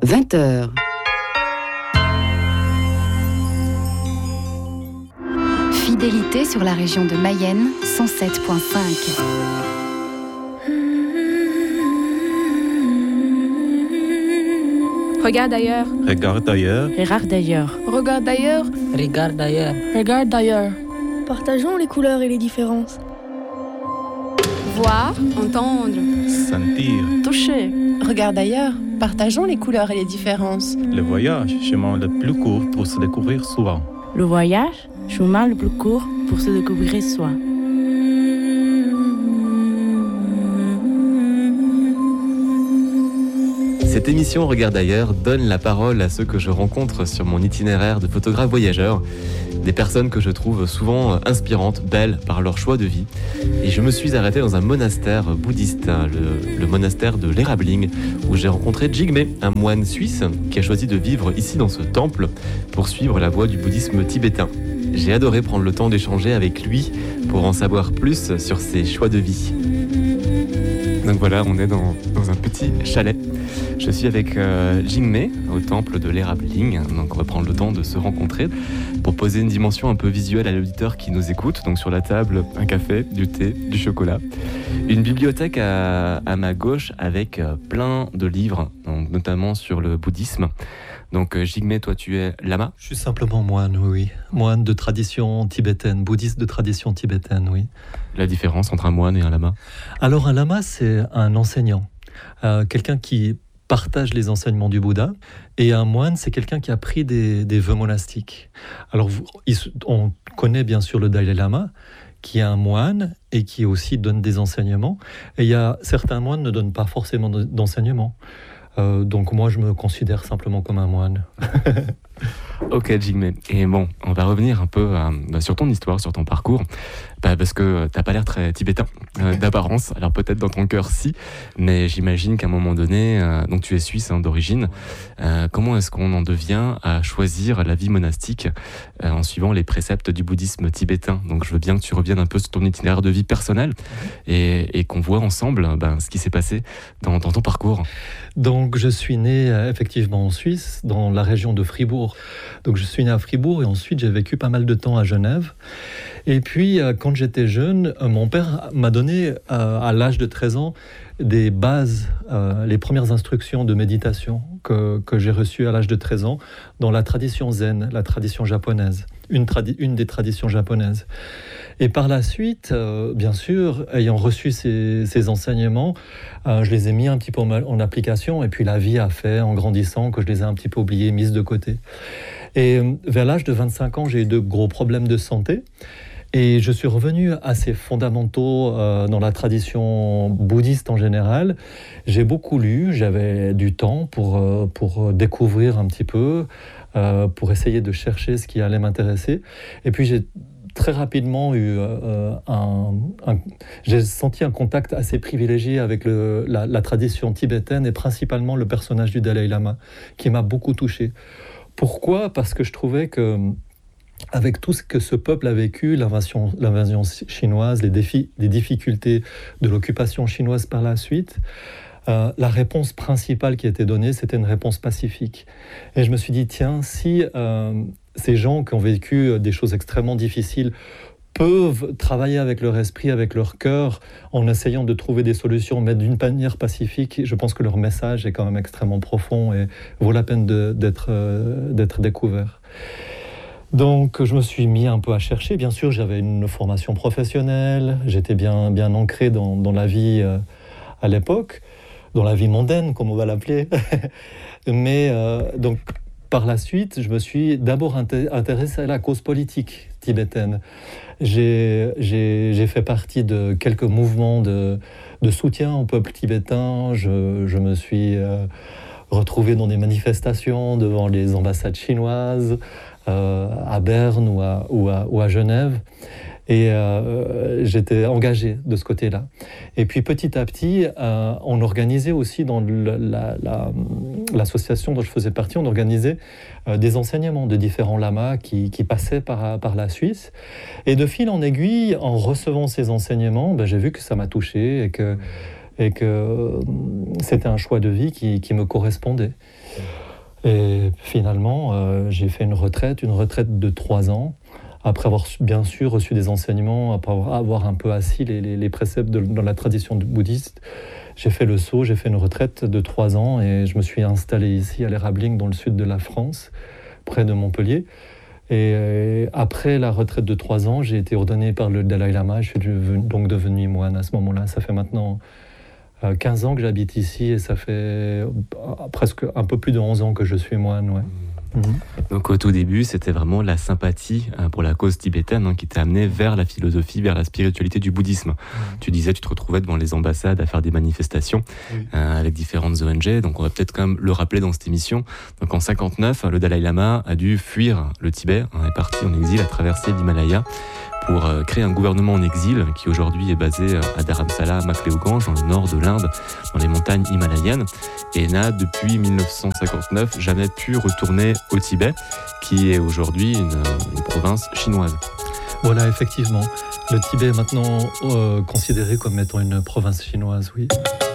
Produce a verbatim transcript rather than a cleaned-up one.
vingt heures. Fidélité sur la région de Mayenne, cent sept virgule cinq. Regarde ailleurs. Regarde ailleurs. Regarde ailleurs. Regarde ailleurs. Regarde ailleurs. Regarde ailleurs. Partageons les couleurs et les différences. Voir, entendre, Sentir. Toucher. Regarde ailleurs. Partageons les couleurs et les différences. Le voyage, chemin le plus court pour se découvrir souvent. Le voyage, chemin le plus court pour se découvrir soi. Cette émission Regarde ailleurs donne la parole à ceux que je rencontre sur mon itinéraire de photographe voyageur, des personnes que je trouve souvent inspirantes, belles par leur choix de vie. Et je me suis arrêté dans un monastère bouddhiste, le, le monastère de l'Érabling, où j'ai rencontré Jigme, un moine suisse qui a choisi de vivre ici dans ce temple pour suivre la voie du bouddhisme tibétain. J'ai adoré prendre le temps d'échanger avec lui pour en savoir plus sur ses choix de vie. Donc voilà, on est dans, dans un petit chalet. Je suis avec euh, Jigme au temple de l'Érabling. Donc on va prendre le temps de se rencontrer pour poser une dimension un peu visuelle à l'auditeur qui nous écoute. Donc sur la table, un café, du thé, du chocolat. Une bibliothèque à, à ma gauche avec euh, plein de livres, donc notamment sur le bouddhisme. Donc euh, Jigme, toi tu es lama ? Je suis simplement moine, oui, oui. Moine de tradition tibétaine, bouddhiste de tradition tibétaine, oui. La différence entre un moine et un lama ? Alors un lama, c'est un enseignant, euh, quelqu'un qui partage les enseignements du Bouddha, et un moine, c'est quelqu'un qui a pris des, des vœux monastiques. Alors vous, on connaît bien sûr le Dalai Lama, qui est un moine et qui aussi donne des enseignements, et il y a certains moines ne donnent pas forcément d'enseignements. Euh, donc moi, je me considère simplement comme un moine. Ok, Jigme. Et bon, on va revenir un peu euh, sur ton histoire, sur ton parcours, bah, parce que t'as pas l'air très tibétain euh, d'apparence. Alors peut-être dans ton cœur, si, mais j'imagine qu'à un moment donné, euh, donc tu es suisse hein, d'origine. Euh, comment est-ce qu'on en devient à choisir la vie monastique euh, en suivant les préceptes du bouddhisme tibétain ? Donc je veux bien que tu reviennes un peu sur ton itinéraire de vie personnel et, et qu'on voit ensemble ben, ce qui s'est passé dans, dans ton parcours. Donc je suis né euh, effectivement en Suisse, dans la région de Fribourg. Donc je suis né à Fribourg et ensuite j'ai vécu pas mal de temps à Genève. Et puis euh, quand j'étais jeune, euh, mon père m'a donné euh, à l'âge de treize ans des bases, euh, les premières instructions de méditation que, que j'ai reçues à l'âge de treize ans dans la tradition zen, la tradition japonaise, une, tradi- une des traditions japonaises. Et par la suite, euh, bien sûr, ayant reçu ces, ces enseignements, euh, je les ai mis un petit peu en, en application, et puis la vie a fait, en grandissant, que je les ai un petit peu oubliés, mises de côté. Et euh, vers l'âge de vingt-cinq ans, j'ai eu de gros problèmes de santé, et je suis revenu à ces fondamentaux euh, dans la tradition bouddhiste en général. J'ai beaucoup lu, j'avais du temps pour, euh, pour découvrir un petit peu, euh, pour essayer de chercher ce qui allait m'intéresser. Et puis j'ai très rapidement eu euh, un, un, j'ai senti un contact assez privilégié avec le, la, la tradition tibétaine et principalement le personnage du Dalai Lama, qui m'a beaucoup touché. Pourquoi ? Parce que je trouvais que avec tout ce que ce peuple a vécu, l'invasion, l'invasion chinoise, les défis, les difficultés de l'occupation chinoise par la suite, euh, la réponse principale qui a été donnée, c'était une réponse pacifique. Et je me suis dit, tiens, si euh, ces gens qui ont vécu des choses extrêmement difficiles peuvent travailler avec leur esprit, avec leur cœur, en essayant de trouver des solutions, mais d'une manière pacifique, je pense que leur message est quand même extrêmement profond et vaut la peine de, d'être, euh, d'être découvert. Donc je me suis mis un peu à chercher. Bien sûr, j'avais une formation professionnelle, j'étais bien, bien ancré dans, dans la vie euh, à l'époque, dans la vie mondaine, comme on va l'appeler. Mais euh, donc, par la suite, je me suis d'abord intéressé à la cause politique tibétaine. J'ai, j'ai, j'ai fait partie de quelques mouvements de, de soutien au peuple tibétain. Je, je me suis euh, retrouvé dans des manifestations devant les ambassades chinoises, euh, à Berne ou à, ou à, ou à Genève. Et euh, j'étais engagé de ce côté-là. Et puis petit à petit, euh, on organisait aussi dans le, la, la, l'association dont je faisais partie, on organisait euh, des enseignements de différents lamas qui, qui passaient par, par la Suisse. Et de fil en aiguille, en recevant ces enseignements, ben, j'ai vu que ça m'a touché et que, et que euh, c'était un choix de vie qui, qui me correspondait. Et finalement, euh, j'ai fait une retraite, une retraite de trois ans, après avoir bien sûr reçu des enseignements, après avoir, avoir un peu assis les, les, les préceptes de, dans la tradition bouddhiste. J'ai fait le saut, j'ai fait une retraite de trois ans et je me suis installé ici à l'Érabling, dans le sud de la France, près de Montpellier. Et euh, après la retraite de trois ans, j'ai été ordonné par le Dalai Lama. Je suis donc devenu moine à ce moment-là. Ça fait maintenant euh, quinze ans que j'habite ici et ça fait euh, presque un peu plus de onze ans que je suis moine. Ouais. Mmh. Donc au tout début, c'était vraiment la sympathie hein, pour la cause tibétaine hein, qui t'a amené vers la philosophie, vers la spiritualité du bouddhisme. Mmh. Tu disais, tu te retrouvais devant les ambassades à faire des manifestations oui. euh, avec différentes O N G. Donc on va peut-être quand même le rappeler dans cette émission. Donc en cinquante-neuf, le Dalai Lama a dû fuir le Tibet, hein, est parti en exil, a traversé l'Himalaya pour euh, créer un gouvernement en exil qui aujourd'hui est basé à Dharamsala, Makleoganj, dans le nord de l'Inde, dans les montagnes himalayennes, et n'a depuis mille neuf cent cinquante-neuf jamais pu retourner au Tibet, qui est aujourd'hui une, une province chinoise. Voilà, effectivement. Le Tibet est maintenant euh, considéré comme étant une province chinoise, oui.